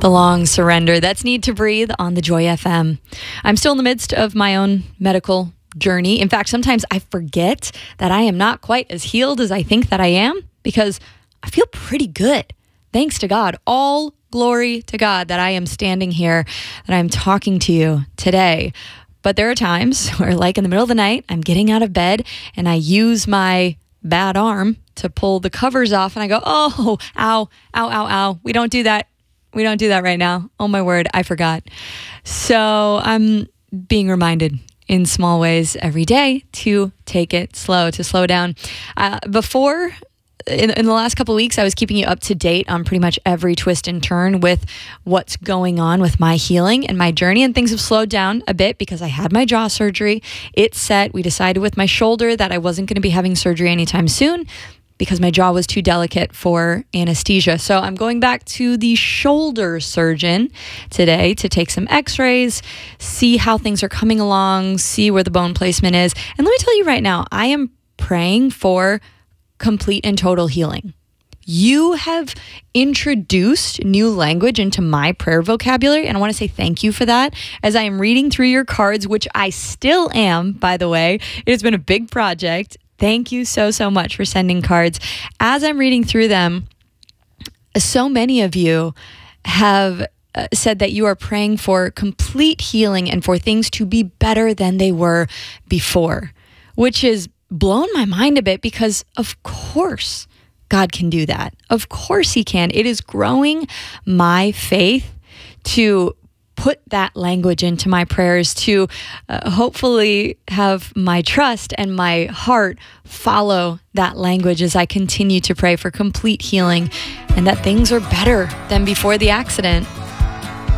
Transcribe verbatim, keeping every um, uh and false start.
The long surrender. That's Need to Breathe on the Joy F M. I'm still in the midst of my own medical journey. In fact, sometimes I forget that I am not quite as healed as I think that I am because I feel pretty good. Thanks to God. All glory to God that I am standing here, that I'm talking to you today. But there are times where, like in the middle of the night, I'm getting out of bed and I use my bad arm to pull the covers off and I go, oh, ow, ow, ow, ow. We don't do that. We don't do that right now. Oh my word, I forgot. So I'm being reminded in small ways every day to take it slow, to slow down. Uh, before, in, in the last couple of weeks, I was keeping you up to date on pretty much every twist and turn with what's going on with my healing and my journey. And things have slowed down a bit because I had my jaw surgery. It's set. We decided with my shoulder that I wasn't going to be having surgery anytime soon, because my jaw was too delicate for anesthesia. So I'm going back to the shoulder surgeon today to take some x-rays, see how things are coming along, see where the bone placement is. And let me tell you right now, I am praying for complete and total healing. You have introduced new language into my prayer vocabulary, and I want to say thank you for that. As I am reading through your cards, which I still am, by the way, it has been a big project. Thank you so, so much for sending cards. As I'm reading through them, so many of you have uh, said that you are praying for complete healing and for things to be better than they were before, which has blown my mind a bit because, of course, God can do that. Of course he can. It is growing my faith to put that language into my prayers, to uh, hopefully have my trust and my heart follow that language as I continue to pray for complete healing and that things are better than before the accident.